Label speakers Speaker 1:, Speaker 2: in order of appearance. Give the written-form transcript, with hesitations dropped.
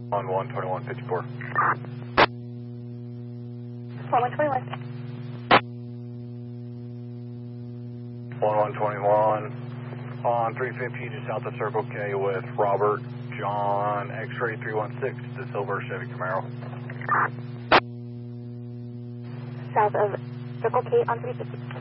Speaker 1: On 12154.
Speaker 2: 121.
Speaker 1: 1121 on 350 just south of Circle K with Robert John X-Ray 316, the silver Chevy Camaro.
Speaker 2: South of Circle K on 350.